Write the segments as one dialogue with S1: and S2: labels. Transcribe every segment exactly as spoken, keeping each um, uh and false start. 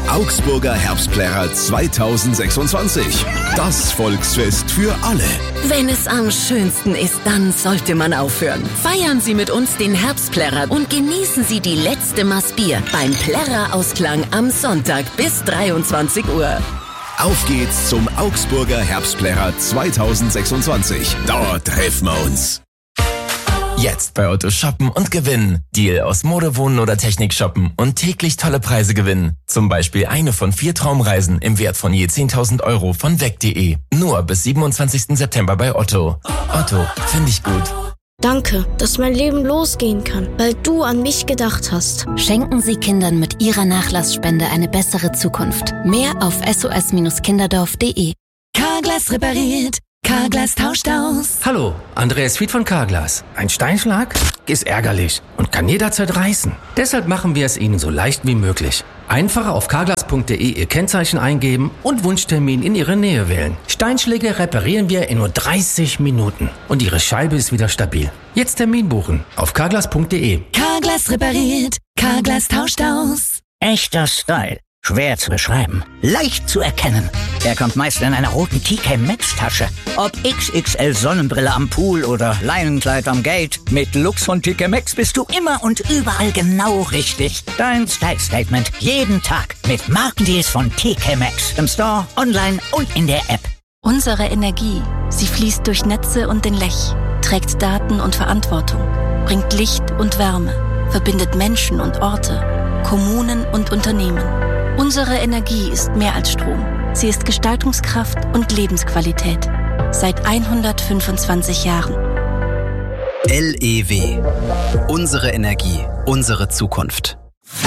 S1: Augsburger Herbstplärrer zweitausendsechsundzwanzig. Das Volksfest für alle.
S2: Wenn es am schönsten ist, dann sollte man aufhören. Feiern Sie mit uns den Herbstplärrer und genießen Sie die letzte Maß Bier beim Plärrer-Ausklang am Sonntag bis dreiundzwanzig Uhr.
S1: Auf geht's zum Augsburger Herbstplärrer zweitausendsechsundzwanzig. Dort treffen wir uns.
S3: Jetzt bei Otto shoppen und gewinnen. Deal aus Mode, Wohnen oder Technik shoppen und täglich tolle Preise gewinnen. Zum Beispiel eine von vier Traumreisen im Wert von je zehntausend Euro von weg punkt de. Nur bis siebenundzwanzigsten September bei Otto. Otto, finde ich gut.
S4: Danke, dass mein Leben losgehen kann, weil du an mich gedacht hast.
S5: Schenken Sie Kindern mit Ihrer Nachlassspende eine bessere Zukunft. Mehr auf s o s kinderdorf punkt de.
S6: Carglass repariert. Carglass tauscht aus.
S7: Hallo, Andreas Fied von Carglass. Ein Steinschlag ist ärgerlich und kann jederzeit reißen. Deshalb machen wir es Ihnen so leicht wie möglich. Einfach auf carglass punkt de Ihr Kennzeichen eingeben und Wunschtermin in Ihre Nähe wählen. Steinschläge reparieren wir in nur dreißig Minuten und Ihre Scheibe ist wieder stabil. Jetzt Termin buchen auf carglass punkt de.
S6: Carglass repariert. Carglass tauscht aus.
S8: Echter Style. Schwer zu beschreiben, leicht zu erkennen. Er kommt meist in einer roten T K Maxx Tasche. Ob X X L Sonnenbrille am Pool oder Leinenkleid am Gate. Mit Lux von T K Maxx bist du immer und überall genau richtig. Dein Style Statement jeden Tag mit Markendeals von T K Maxx. Im Store, online und in der App.
S5: Unsere Energie, sie fließt durch Netze und den Lech, trägt Daten und Verantwortung, bringt Licht und Wärme, verbindet Menschen und Orte, Kommunen und Unternehmen. Unsere Energie ist mehr als Strom. Sie ist Gestaltungskraft und Lebensqualität. Seit hundertfünfundzwanzig Jahren.
S9: L E W. Unsere Energie, unsere Zukunft.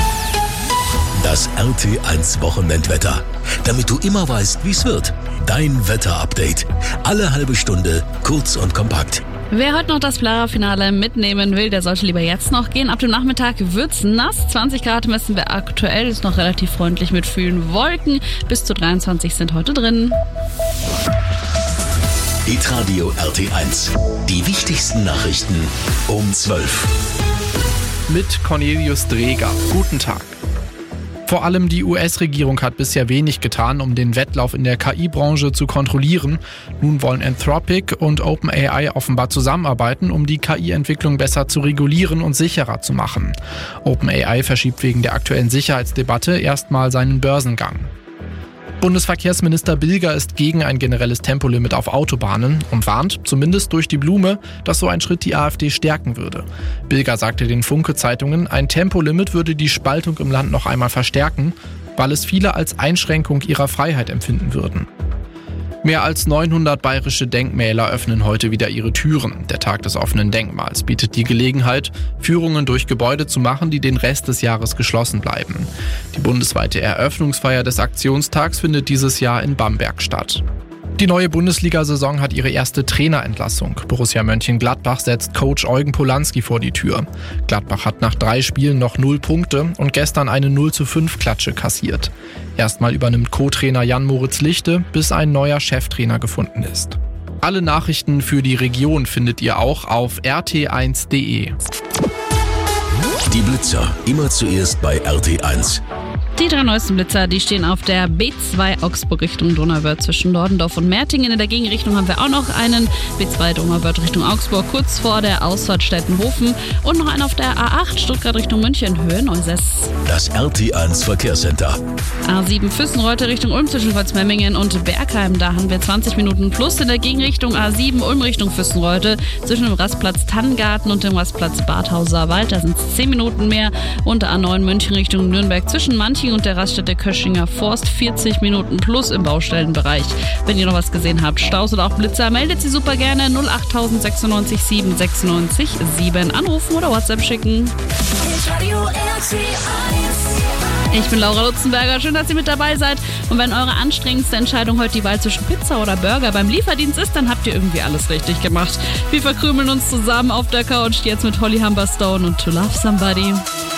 S1: Das R T eins Wochenendwetter. Damit du immer weißt, wie's wird. Dein Wetterupdate. Alle halbe Stunde, kurz und kompakt.
S10: Wer heute noch das Plärrer-Finale mitnehmen will, der sollte lieber jetzt noch gehen. Ab dem Nachmittag wird's nass. zwanzig Grad messen wir aktuell. Ist noch relativ freundlich mit vielen Wolken. Bis zu dreiundzwanzig sind heute drin.
S1: Hitradio R T eins. Die wichtigsten Nachrichten um zwölf.
S11: Mit Cornelius Dreger. Guten Tag. Vor allem die U S-Regierung hat bisher wenig getan, um den Wettlauf in der K I-Branche zu kontrollieren. Nun wollen Anthropic und OpenAI offenbar zusammenarbeiten, um die K I-Entwicklung besser zu regulieren und sicherer zu machen. OpenAI verschiebt wegen der aktuellen Sicherheitsdebatte erstmal seinen Börsengang. Bundesverkehrsminister Bilger ist gegen ein generelles Tempolimit auf Autobahnen und warnt, zumindest durch die Blume, dass so ein Schritt die AfD stärken würde. Bilger sagte den Funke-Zeitungen, ein Tempolimit würde die Spaltung im Land noch einmal verstärken, weil es viele als Einschränkung ihrer Freiheit empfinden würden. Mehr als neunhundert bayerische Denkmäler öffnen heute wieder ihre Türen. Der Tag des offenen Denkmals bietet die Gelegenheit, Führungen durch Gebäude zu machen, die den Rest des Jahres geschlossen bleiben. Die bundesweite Eröffnungsfeier des Aktionstags findet dieses Jahr in Bamberg statt. Die neue Bundesliga-Saison hat ihre erste Trainerentlassung. Borussia Mönchengladbach setzt Coach Eugen Polanski vor die Tür. Gladbach hat nach drei Spielen noch null Punkte und gestern eine null zu fünf Klatsche kassiert. Erstmal übernimmt Co-Trainer Jan-Moritz Lichte, bis ein neuer Cheftrainer gefunden ist. Alle Nachrichten für die Region findet ihr auch auf r t eins punkt de.
S1: Die Blitzer, immer zuerst bei R T eins.
S10: Die drei neuesten Blitzer, die stehen auf der B zwei Augsburg Richtung Donauwörth zwischen Nordendorf und Mertingen. In der Gegenrichtung haben wir auch noch einen B zwei Donauwörth Richtung Augsburg, kurz vor der Ausfahrt Stettenhofen. Und noch einen auf der A acht Stuttgart Richtung München, Höhe Neuses.
S1: Das R T eins Verkehrscenter.
S10: A sieben Füssenreute Richtung Ulm zwischen Kreuzmemmingen und Bergheim. Da haben wir zwanzig Minuten plus. In der Gegenrichtung A sieben Ulm Richtung Füssenreute zwischen dem Rastplatz Tannengarten und dem Rastplatz Badhauser Wald. Da sind es zehn Minuten mehr. Und A neun München Richtung Nürnberg zwischen Manching und der Raststätte Köschinger Forst vierzig Minuten plus im Baustellenbereich. Wenn ihr noch was gesehen habt, Staus oder auch Blitzer, meldet sie super gerne null acht sechsundneunzig sieben sechsundneunzig sieben anrufen oder WhatsApp schicken. Ich bin Laura Lutzenberger, schön, dass ihr mit dabei seid. Und wenn eure anstrengendste Entscheidung heute die Wahl zwischen Pizza oder Burger beim Lieferdienst ist, dann habt ihr irgendwie alles richtig gemacht. Wir verkrümeln uns zusammen auf der Couch, jetzt mit Holly Humberstone und To Love Somebody.